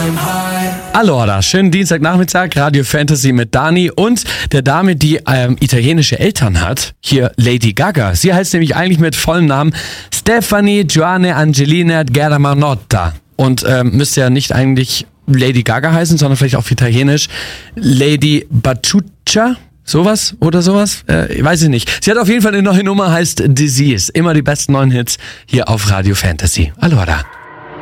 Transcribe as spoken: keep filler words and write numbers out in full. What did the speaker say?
Allora, schönen Dienstagnachmittag, Radio Fantasy mit Dani und der Dame, die ähm, italienische Eltern hat. Hier Lady Gaga. Sie heißt nämlich eigentlich mit vollem Namen Stefanie Joanne Angelina Germanotta. Und ähm, müsste ja nicht eigentlich Lady Gaga heißen, sondern vielleicht auf Italienisch Lady Baciuccia. Sowas oder sowas? Äh, weiß ich nicht. Sie hat auf jeden Fall eine neue Nummer, heißt Disease. Immer die besten neuen Hits hier auf Radio Fantasy. Allora.